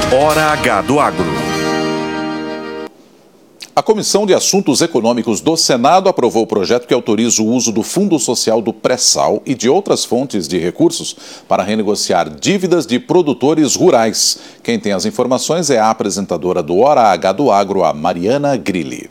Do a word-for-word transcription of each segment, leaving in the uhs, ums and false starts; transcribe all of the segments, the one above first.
Hora H do Agro. A Comissão de Assuntos Econômicos do Senado aprovou o projeto que autoriza o uso do Fundo Social do Pré-Sal e de outras fontes de recursos para renegociar dívidas de produtores rurais. Quem tem as informações é a apresentadora do Hora H do Agro, a Mariana Grilli.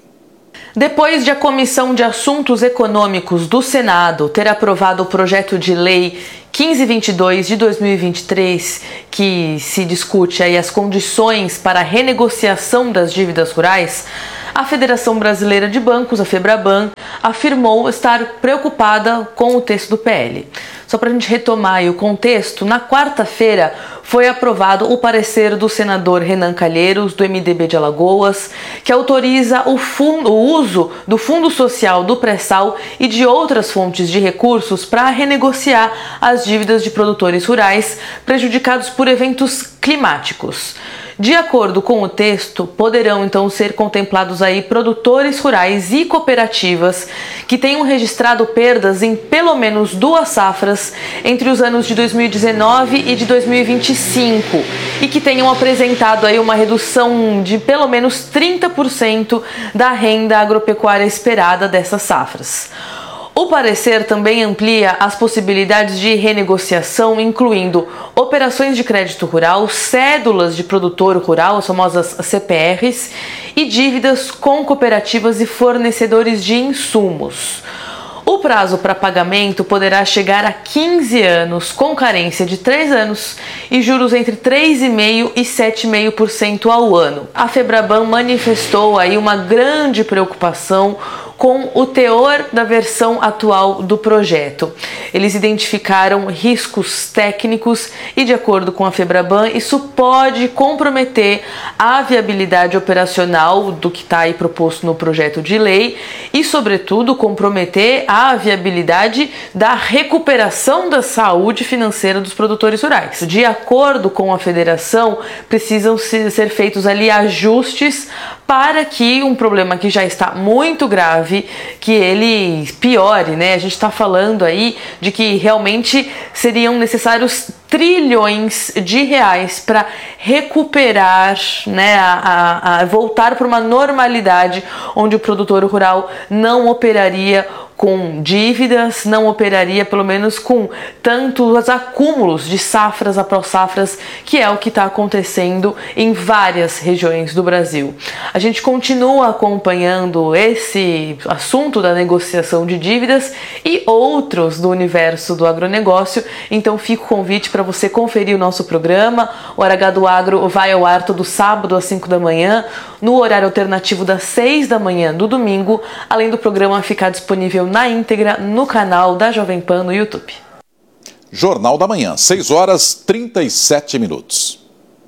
Depois de a Comissão de Assuntos Econômicos do Senado ter aprovado o projeto de lei quinze vinte e dois de dois mil e vinte e três, que se discute aí as condições para a renegociação das dívidas rurais, a Federação Brasileira de Bancos, a FEBRABAN, afirmou estar preocupada com o texto do P L. Só para a gente retomar aí o contexto, na quarta-feira foi aprovado o parecer do senador Renan Calheiros, do M D B de Alagoas, que autoriza o, fundo, o uso do Fundo Social do Pré-Sal e de outras fontes de recursos para renegociar as dívidas de produtores rurais prejudicados por eventos climáticos. De acordo com o texto, poderão então ser contemplados aí produtores rurais e cooperativas que tenham registrado perdas em pelo menos duas safras entre os anos de dois mil e dezenove e de dois mil e vinte e cinco e que tenham apresentado aí uma redução de pelo menos trinta por cento da renda agropecuária esperada dessas safras. O parecer também amplia as possibilidades de renegociação, incluindo operações de crédito rural, cédulas de produtor rural, as famosas C P Rs, e dívidas com cooperativas e fornecedores de insumos. O prazo para pagamento poderá chegar a quinze anos, com carência de três anos e juros entre três vírgula cinco por cento e sete vírgula cinco por cento ao ano. A FEBRABAN manifestou aí uma grande preocupação com o teor da versão atual do projeto. Eles identificaram riscos técnicos e, de acordo com a FEBRABAN, isso pode comprometer a viabilidade operacional do que está aí proposto no projeto de lei e, sobretudo, comprometer a viabilidade da recuperação da saúde financeira dos produtores rurais. De acordo com a federação, precisam ser feitos ali ajustes para que um problema que já está muito grave, que ele piore, né? A gente está falando aí de que realmente seriam necessários trilhões de reais para recuperar, né, a, a, a voltar para uma normalidade onde o produtor rural não operaria com dívidas, não operaria pelo menos com tantos acúmulos de safras após safras, que é o que está acontecendo em várias regiões do Brasil. A gente continua acompanhando esse assunto da negociação de dívidas e outros do universo do agronegócio, então fica o convite para você conferir o nosso programa. O Hora H do Agro vai ao ar todo sábado às cinco da manhã, no horário alternativo das seis da manhã do domingo, além do programa ficar disponível na íntegra no canal da Jovem Pan no YouTube. Jornal da Manhã, seis horas e trinta e sete minutos.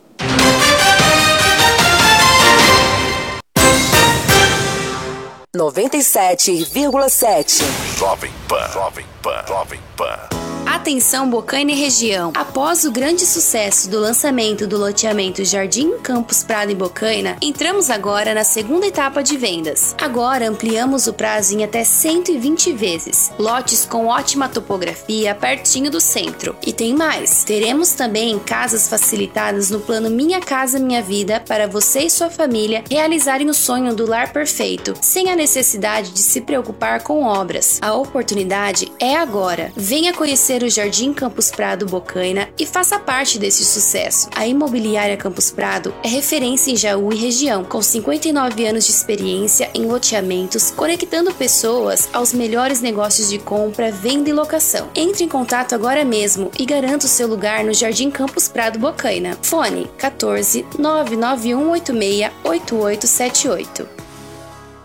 noventa e sete vírgula sete. Jovem Pan, Jovem Pan, Jovem Pan. Atenção Bocaina e região. Após o grande sucesso do lançamento do loteamento Jardim Campos Prado em Bocaina, entramos agora na segunda etapa de vendas. Agora ampliamos o prazo em até cento e vinte vezes. Lotes com ótima topografia, pertinho do centro. E tem mais. Teremos também casas facilitadas no plano Minha Casa Minha Vida para você e sua família realizarem o sonho do lar perfeito, sem a necessidade de se preocupar com obras. A oportunidade é agora. Venha conhecer o Jardim Campos Prado Bocaina e faça parte desse sucesso. A Imobiliária Campos Prado é referência em Jaú e região, com cinquenta e nove anos de experiência em loteamentos, conectando pessoas aos melhores negócios de compra, venda e locação. Entre em contato agora mesmo e garanta o seu lugar no Jardim Campos Prado Bocaina. Fone quatorze, nove nove um oito seis, oito oito sete oito.